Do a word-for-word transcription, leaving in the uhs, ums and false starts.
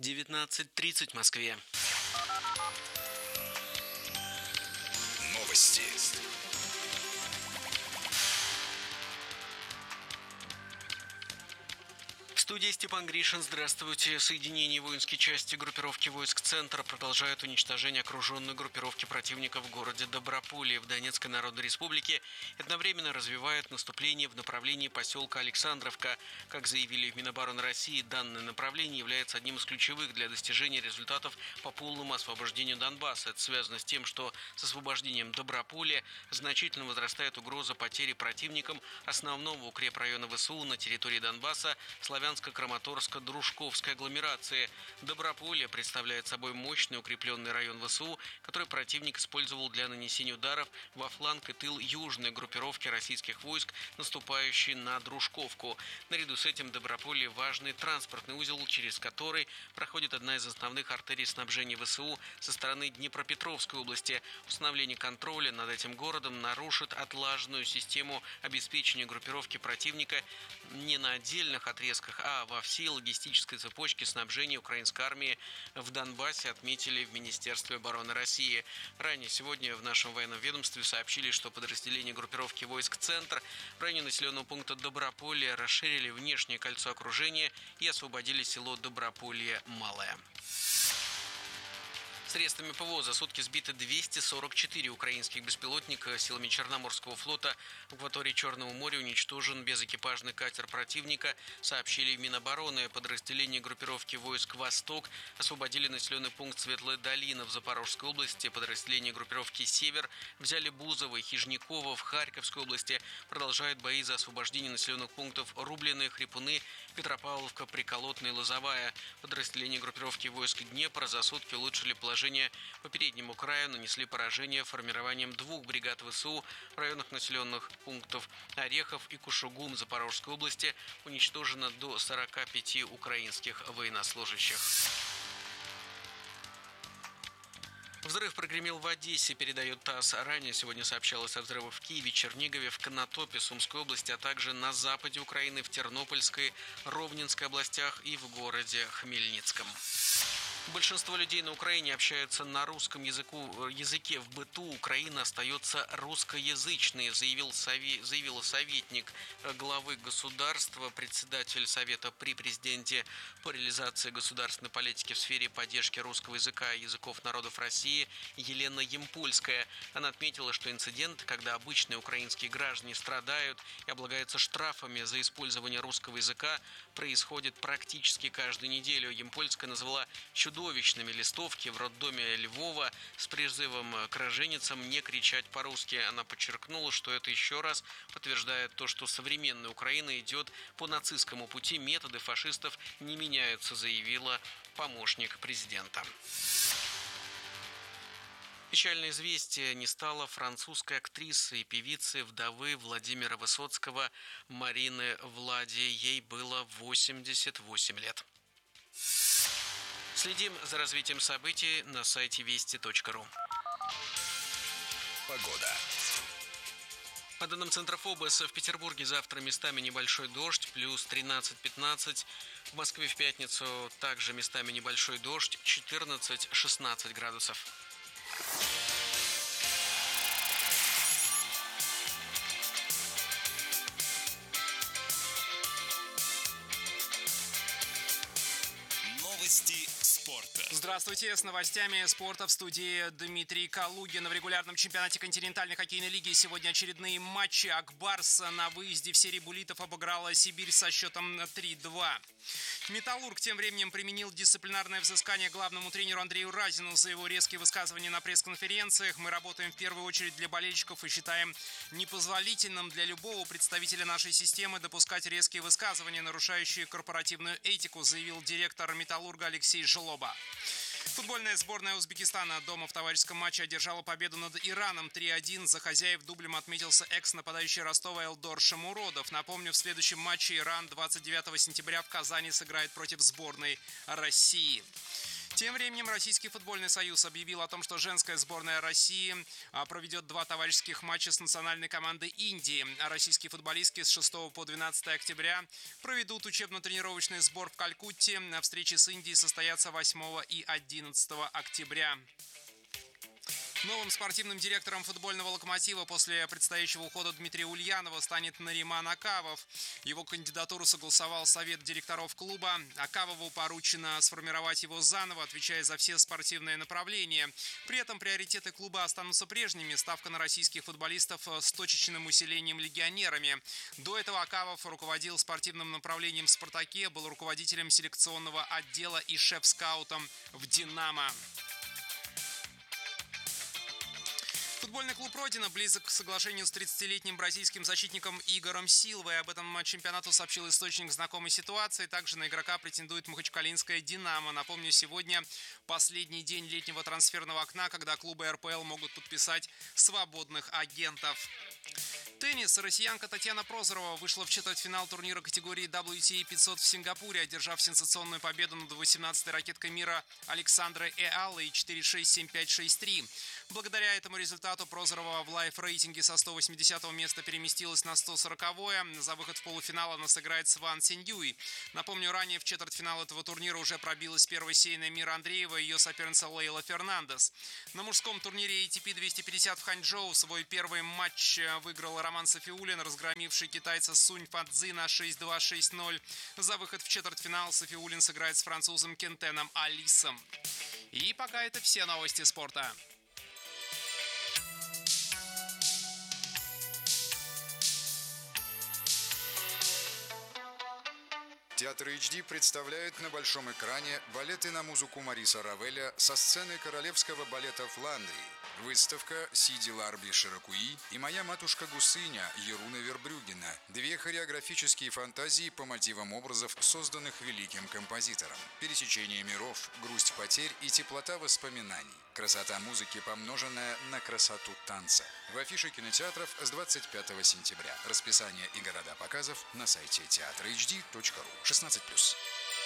девятнадцать тридцать в Москве. Новости. В студии Степан Гришин. Здравствуйте. Соединение воинской части группировки войск «Центр» продолжают уничтожение окруженной группировки противника в городе Доброполье в Донецкой Народной Республике. Одновременно развивают наступление в направлении поселка Александровка. Как заявили в Минобороны России, данное направление является одним из ключевых для достижения результатов по полному освобождению Донбасса. Это связано с тем, что с освобождением Доброполья значительно возрастает угроза потери противником основного укрепрайона ВСУ на территории Донбасса Славянско-Краматорско-Дружковской агломерации. Доброполье представляет собой мощный укрепленный район ВСУ, который противник использовал для нанесения ударов во фланг и тыл южной группировки российских войск, наступающей на Дружковку. Наряду с этим Доброполье – важный транспортный узел, через который проходит одна из основных артерий снабжения ВСУ со стороны Днепропетровской области. Установление контроля над этим городом нарушит отлаженную систему обеспечения группировки противника не на отдельных отрезках, а во всей логистической цепочке снабжения украинской армии в Донбассе, отметили в Министерстве обороны России. Ранее сегодня в нашем военном ведомстве сообщили, что подразделения группировки войск «Центр» в районе населенного пункта Доброполье расширили внешнее кольцо окружения и освободили село Доброполье-Малое. Средствами ПВО за сутки сбито двести сорок четыре украинских беспилотника. Силами Черноморского флота в акватории Черного моря уничтожен безэкипажный катер противника, сообщили в Минобороны. Подразделения группировки войск «Восток» освободили населенный пункт Светлая Долина в Запорожской области. Подразделения группировки «Север» взяли Бузово и Хижниково в Харьковской области. Продолжают бои за освобождение населенных пунктов Рубленые, Хрипуны, Петропавловка, Приколотная и Лозовая. Подразделения группировки войск Днепра за сутки улучшили положение по переднему краю, нанесли поражение формированием двух бригад ВСУ в районах населенных пунктов Орехов и Кушугум Запорожской области. Уничтожено до сорока пяти украинских военнослужащих. Взрыв прогремел в Одессе, передает ТАСС. Ранее сегодня сообщалось о взрывах в Киеве, Чернигове, в Конотопе, Сумской области, а также на западе Украины, в Тернопольской, Ровненской областях и в городе Хмельницком. Большинство людей на Украине общаются на русском языку, языке. В быту Украина остается русскоязычной, заявил, заявил советник главы государства, председатель Совета при президенте по реализации государственной политики в сфере поддержки русского языка и языков народов России Елена Ямпольская. Она отметила, что инцидент, когда обычные украинские граждане страдают и облагаются штрафами за использование русского языка, происходит практически каждую неделю. Ямпольская назвала чудовищными листовки в роддоме Львова с призывом к роженицам не кричать по-русски. Она подчеркнула, что это еще раз подтверждает то, что современная Украина идет по нацистскому пути, методы фашистов не меняются, заявила помощник президента. Печальное известие не стало французской актрисы и певицы, вдовы Владимира Высоцкого Марины Влади. Ей было восемьдесят восемь лет. Следим за развитием событий на сайте вести точка ру. Погода. По данным Центра ФОБОС, в Петербурге завтра местами небольшой дождь, плюс тринадцать-пятнадцать. В Москве в пятницу также местами небольшой дождь, четырнадцать-шестнадцать градусов. Новости спорта. Здравствуйте, с новостями спорта в студии Дмитрий Калугин. В регулярном чемпионате континентальной хоккейной лиги сегодня очередные матчи. Акбарс на выезде в серии буллитов обыграла Сибирь со счетом три-два. Металлург тем временем применил дисциплинарное взыскание главному тренеру Андрею Разину за его резкие высказывания на пресс-конференциях. Мы работаем в первую очередь для болельщиков и считаем непозволительным для любого представителя нашей системы допускать резкие высказывания, нарушающие корпоративную этику, заявил директор Металлурга Алексей Жлоба. Футбольная сборная Узбекистана дома в товарищеском матче одержала победу над Ираном три-один. За хозяев дублем отметился экс-нападающий Ростова Элдор Шамуродов. Напомню, в следующем матче Иран двадцать девятого сентября в Казани сыграет против сборной России. Тем временем Российский футбольный союз объявил о том, что женская сборная России проведет два товарищеских матча с национальной командой Индии. Российские футболистки с шестого по двенадцатое октября проведут учебно-тренировочный сбор в Калькутте. Встречи с Индией состоятся восьмого и одиннадцатого октября. Новым спортивным директором футбольного «Локомотива» после предстоящего ухода Дмитрия Ульянова станет Нариман Акавов. Его кандидатуру согласовал совет директоров клуба. Акавову поручено сформировать его заново, отвечая за все спортивные направления. При этом приоритеты клуба останутся прежними. Ставка на российских футболистов с точечным усилением легионерами. До этого Акавов руководил спортивным направлением в «Спартаке», был руководителем селекционного отдела и шеф-скаутом в «Динамо». Футбольный клуб «Родина» близок к соглашению с тридцатилетним бразильским защитником Игорем Силвой. Об этом чемпионату сообщил источник знакомой ситуации. Также на игрока претендует махачкалинская «Динамо». Напомню, сегодня последний день летнего трансферного окна, когда клубы эр пэ эл могут подписать свободных агентов. Теннис. Россиянка Татьяна Прозорова вышла в четвертьфинал турнира категории дабл ю ти эй пятьсот в Сингапуре, одержав сенсационную победу над восемнадцатой ракеткой мира Александрой Эаллой четыре шесть семь пять шесть три. Благодаря этому результату Прозорова в лайф-рейтинге со сто восьмидесятого места переместилась на сто сороковое. За выход в полуфинал она сыграет с Ван Циньюй. Напомню, ранее в четвертьфинал этого турнира уже пробилась первая сейная мира Андреева и ее соперница Лейла Фернандес. На мужском турнире эй ти пи двести пятьдесят в Ханчжоу свой первый матч выиграл Роман Софиуллин, разгромивший китайца Сунь Фадзи на шесть два шесть ноль. За выход в четвертьфинал Софиуллин сыграет с французом Кентеном Алисом. И пока это все новости спорта. Театр эйч ди представляет на большом экране балеты на музыку Мариса Равеля со сцены королевского балета Фландрии. Выставка «Сиди Ларби Широкуи» и «Моя матушка Гусыня» Еруна Вербрюгена. Две хореографические фантазии по мотивам образов, созданных великим композитором. Пересечение миров, грусть потерь и теплота воспоминаний. Красота музыки, помноженная на красоту танца. В афише кинотеатров с двадцать пятого сентября. Расписание и города показов на сайте театр эйч ди точка ру. шестнадцать плюс.